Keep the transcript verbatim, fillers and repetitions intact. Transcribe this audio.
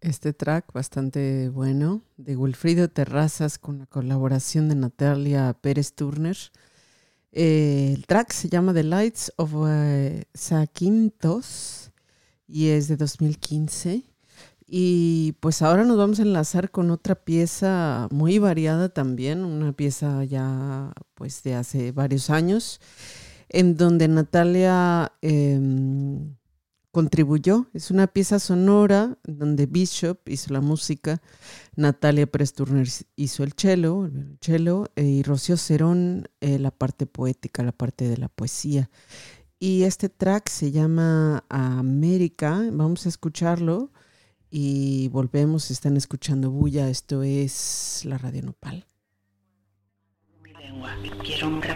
Este track bastante bueno de Wilfrido Terrazas con la colaboración de Natalia Pérez Turner. Eh, el track se llama The Lights of uh, Zakynthos y es de dos mil quince. Y pues ahora nos vamos a enlazar con otra pieza muy variada también, una pieza ya pues de hace varios años, en donde Natalia eh, contribuyó. Es una pieza sonora donde Bishop hizo la música, Natalia Pérez Turner hizo el cello, el cello eh, y Rocío Cerón eh, la parte poética, la parte de la poesía. Y este track se llama América. Vamos a escucharlo y volvemos. Están escuchando Bulla. Esto es la Radio Nopal. Mi lengua. Quiero un